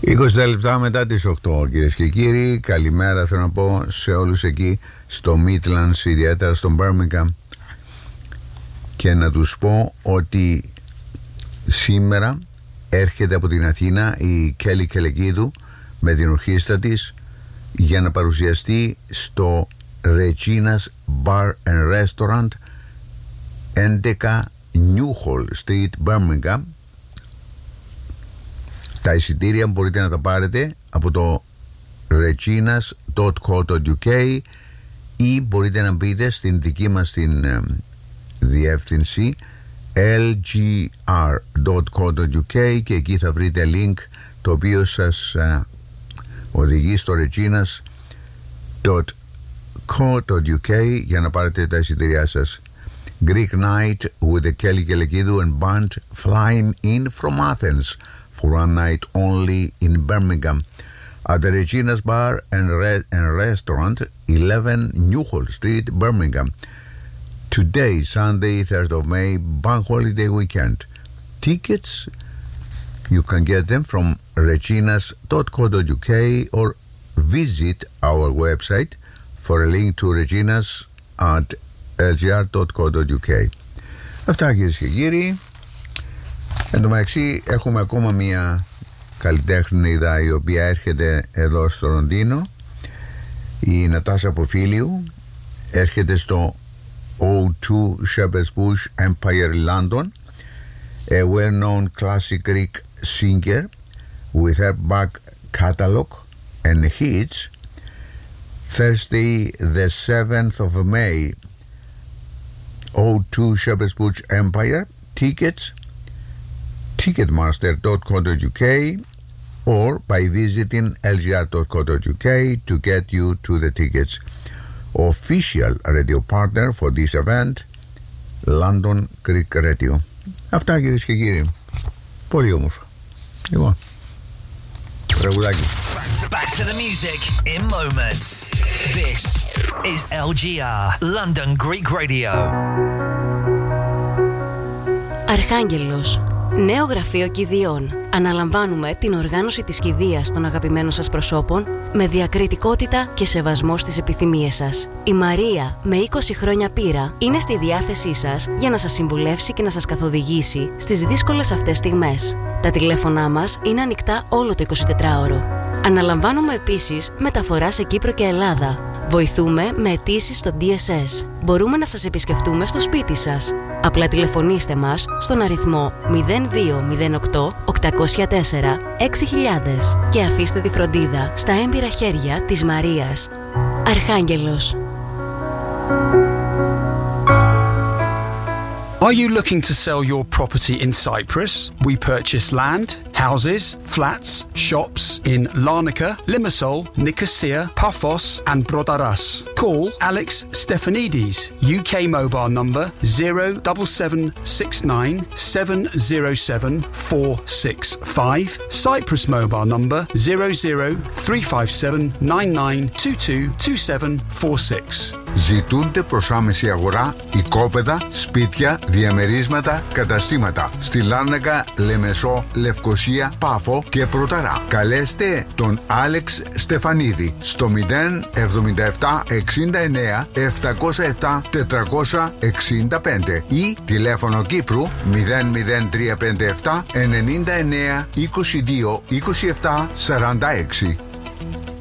20 λεπτά μετά τις 8, κυρίες και κύριοι. Καλημέρα θέλω να πω σε όλους εκεί στο Midlands, ιδιαίτερα στο Birmingham, και να τους πω ότι σήμερα έρχεται από την Αθήνα η Κέλλη Κελεκίδου με την ορχήστρα της για να παρουσιαστεί στο Regina's Bar and Restaurant 11 Newhall Street, Birmingham. Τα εισιτήρια μπορείτε να τα πάρετε από το reginas.co.uk ή μπορείτε να μπείτε στην δική μας την διεύθυνση lgr.co.uk και εκεί θα βρείτε link το οποίο σας οδηγεί στο reginas.co.uk για να πάρετε τα εισιτήριά σας. Greek Night with the Kelly Kelekidu and Band flying in from Athens for one night only in Birmingham at the Regina's Bar and Restaurant 11 Newhall Street, Birmingham. Today, Sunday, 3rd of May, bank holiday weekend. Tickets, you can get them from reginas.co.uk or visit our website for a link to Reginas at lgr.co.uk. Αυτά, κυρίες και κύριοι. Εν τω μεταξύ έχουμε ακόμα μια καλλιτέχνηδα η οποία έρχεται εδώ στο Λονδίνο, η Νατάσα Ποφίλιου. Έρχεται στο O2 Shepherd's Bush Empire London, a well-known classic Greek singer with her back catalog and hits. Thursday the 7th of May, O2 Shepherd's Bush Empire. Tickets ticketmaster.co.uk or by visiting lgr.co.uk to get you to the tickets. Official radio partner for this event, London Greek Radio. Αυτά, κυρίες και κύριοι. Πολύ όμορφα. Λοιπόν, τραγουδάκι. Back to the music in moments. This is LGR, London Greek Radio. Αρχάγγελος. Νέο γραφείο κηδείων. Αναλαμβάνουμε την οργάνωση της κηδείας των αγαπημένων σας προσώπων με διακριτικότητα και σεβασμό στις επιθυμίες σας. Η Μαρία, με 20 χρόνια πείρα, είναι στη διάθεσή σας για να σας συμβουλεύσει και να σας καθοδηγήσει στις δύσκολες αυτές στιγμές. Τα τηλέφωνά μας είναι ανοιχτά όλο το 24ωρο. Αναλαμβάνουμε επίσης μεταφορά σε Κύπρο και Ελλάδα. Βοηθούμε με αιτήσεις στο DSS. Μπορούμε να σας επισκεφτούμε στο σπίτι σας. Απλά τηλεφωνήστε μας στον αριθμό 0208 804 6000 και αφήστε τη φροντίδα στα έμπειρα χέρια της Μαρίας. Αρχάγγελος. Are you looking to sell your property in Cyprus? We purchase land, houses, flats, shops in Larnaca, Limassol, Nicosia, Paphos and Brodaras. Call Alex Stefanidis, UK mobile number 07769 707 465, Cyprus mobile number 00357 9922 2746. Ζητούνται προς άμεση αγορά οικόπεδα, σπίτια, διαμερίσματα, καταστήματα στη Λάρνακα, Λεμεσό, Λευκοσία, Πάφο και Πρωταρά. Καλέστε τον Άλεξ Στεφανίδη στο 077 69 707 465 ή τηλέφωνο Κύπρου 00357 99 22 27 46.